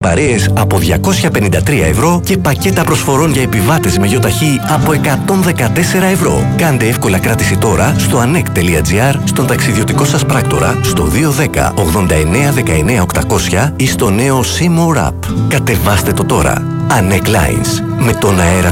παρέες από 253 ευρώ και πακέτα προσφορών για επιβάτες με γιοταχή από 114 ευρώ. Κάντε εύκολα κράτηση τώρα στο anek.gr, στον ταξιδιωτικό σας πράκτορα, στο 210 89 19 800 ή στο νέο Seymour App. Κατεβάστε το τώρα. Anek Lines. Με τον αέρα